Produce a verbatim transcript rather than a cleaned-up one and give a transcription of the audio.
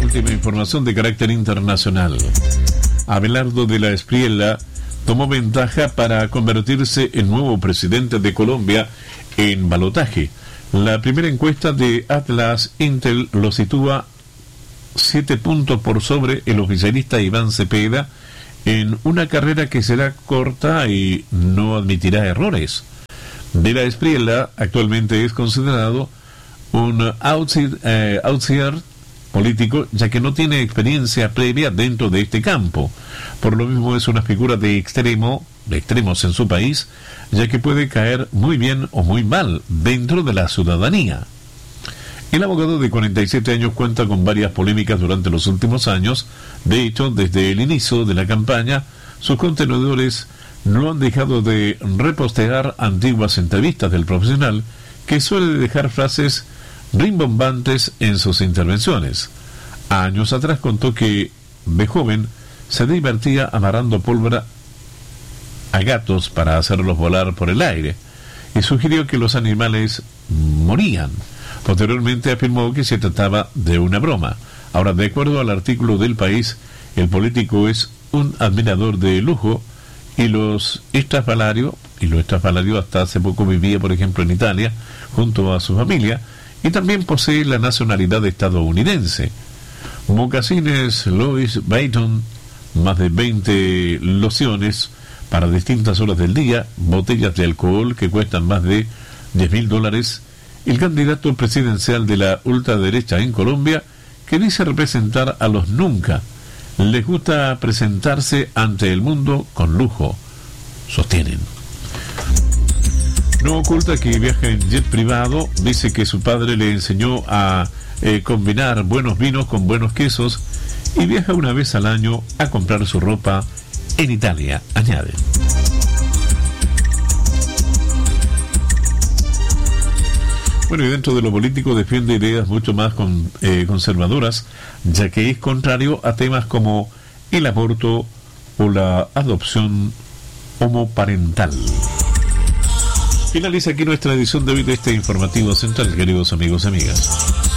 última información de carácter internacional. Abelardo de la Espriella tomó ventaja para convertirse en nuevo presidente de Colombia en balotaje. La primera encuesta de Atlas Intel lo sitúa siete puntos por sobre el oficialista Iván Cepeda en una carrera que será corta y no admitirá errores. De la Espriella actualmente es considerado un outsider, eh, outsider político, ya que no tiene experiencia previa dentro de este campo. Por lo mismo es una figura de extremo, de extremos en su país, ya que puede caer muy bien o muy mal dentro de la ciudadanía. El abogado de cuarenta y siete años cuenta con varias polémicas durante los últimos años. De hecho, desde el inicio de la campaña, sus contenedores no han dejado de repostear antiguas entrevistas del profesional, que suele dejar frases rimbombantes en sus intervenciones. Años atrás contó que, de joven, se divertía amarrando pólvora a gatos para hacerlos volar por el aire, y sugirió que los animales morían. Posteriormente afirmó que se trataba de una broma. Ahora, de acuerdo al artículo del País, el político es un admirador de lujo y los estrafalarios, y lo estrafalario hasta hace poco vivía, por ejemplo, en Italia, junto a su familia, y también posee la nacionalidad estadounidense. Mocasines Louis Vuitton, más de veinte lociones para distintas horas del día, botellas de alcohol que cuestan más de diez mil dólares. El candidato presidencial de la ultraderecha en Colombia, que dice representar a los nunca, les gusta presentarse ante el mundo con lujo, sostienen. No oculta que viaja en jet privado, dice que su padre le enseñó a eh, combinar buenos vinos con buenos quesos y viaja una vez al año a comprar su ropa en Italia, añade. Bueno, y dentro de lo político defiende ideas mucho más con, eh, conservadoras, ya que es contrario a temas como el aborto o la adopción homoparental. Finaliza aquí nuestra edición de hoy de este informativo central, queridos amigos y amigas.